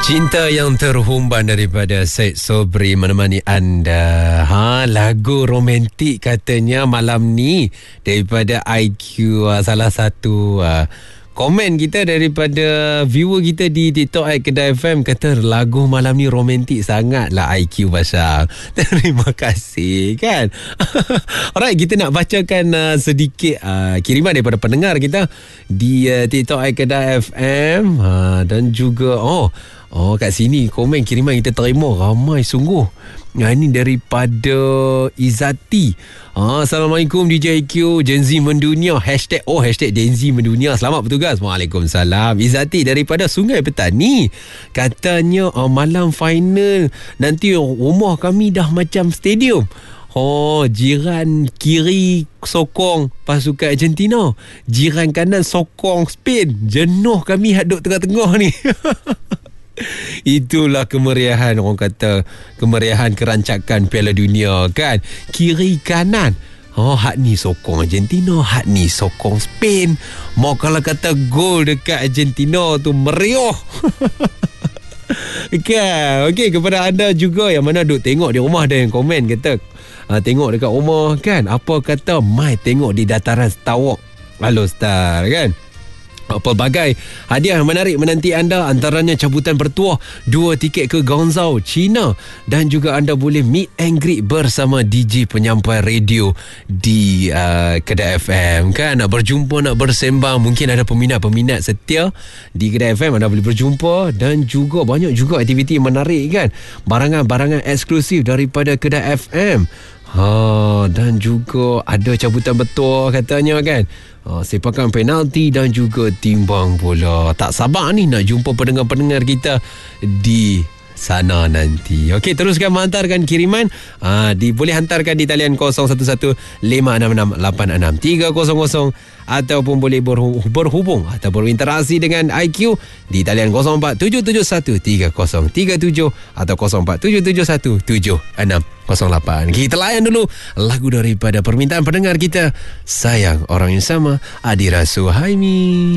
Cinta yang terhumban daripada Syed Sobri menemani anda. Lagu romantik katanya malam ni daripada IQ, salah satu komen kita daripada viewer kita di TikTok Kedah FM kata lagu malam ni romantik sangat lah IQ Bashar. Terima kasih kan. Alright, kita nak bacakan sedikit kiriman daripada pendengar kita di TikTok Kedah FM dan juga kat sini komen kiriman kita terima ramai sungguh. Ini daripada Izati. Assalamualaikum DJ IQ, Gen Z mendunia. Hashtag Gen Z mendunia. Selamat bertugas. Waalaikumsalam. Izati daripada Sungai Petani. Katanya malam final nanti rumah kami dah macam stadium. Jiran kiri sokong pasukan Argentina, jiran kanan sokong Spain. Jenuh kami hadut tengah-tengah ni. Itulah kemeriahan, orang kata kemeriahan kerancakan Piala Dunia kan. Kiri kanan hak ni sokong Argentina, hak ni sokong Spain. Mau kalau kata gol dekat Argentina tu meriah. Okay. Okey, kepada anda juga yang mana duk tengok di rumah, ada yang komen kata tengok dekat rumah kan, apa kata mai tengok di dataran Star Walk Alostar kan. Pelbagai hadiah menarik menanti anda, antaranya cabutan bertuah 2 tiket ke Guangzhou, China, dan juga anda boleh meet and greet bersama DJ penyampai radio di Kedah FM kan. Nak berjumpa, nak bersembang, mungkin ada peminat-peminat setia di Kedah FM, anda boleh berjumpa, dan juga banyak juga aktiviti menarik kan, barangan-barangan eksklusif daripada Kedah FM. Dan juga ada cabutan bertuah katanya kan, sepakan penalti dan juga timbang bola. Tak sabar ni nak jumpa pendengar-pendengar kita di sana nanti. Okey, teruskan menghantarkan kiriman. Boleh hantarkan di talian 011566863000 ataupun boleh berhubung atau berinteraksi dengan IQ di talian 0477130337 atau 0477176008. Kita layan dulu lagu daripada permintaan pendengar kita, Sayang Orang Yang Sama, Adira Suhaimi.